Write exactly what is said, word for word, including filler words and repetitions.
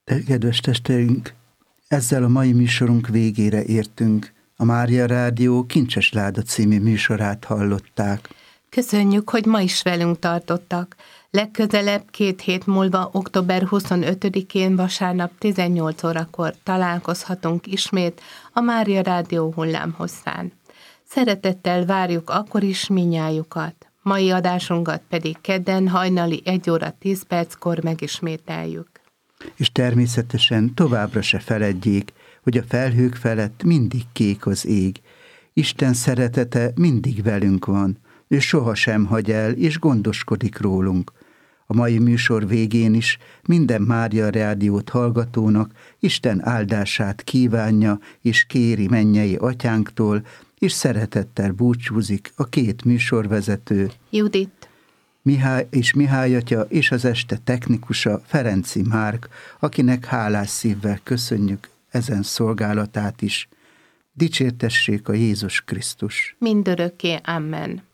De kedves testvéreink, ezzel a mai műsorunk végére értünk. A Mária Rádió Kincses Láda című műsorát hallották. Köszönjük, hogy ma is velünk tartottak. Legközelebb két hét múlva, október huszonötödikén vasárnap tizennyolc órakor találkozhatunk ismét a Mária Rádió hullámhosszán. Szeretettel várjuk akkor is minnyájukat. Mai adásunkat pedig kedden hajnali egy óra tíz perckor megismételjük. És természetesen továbbra se feledjék, hogy a felhők felett mindig kék az ég. Isten szeretete mindig velünk van, ő sohasem hagy el, és gondoskodik rólunk. A mai műsor végén is minden Mária Rádiót hallgatónak Isten áldását kívánja, és kéri mennyei atyánktól, és szeretettel búcsúzik a két műsorvezető, Judit Mihály és Mihály atya, és az este technikusa, Ferenci Márk, akinek hálás szívvel köszönjük ezen szolgálatát is. Dicsértessék a Jézus Krisztus! Mindörökké, amen.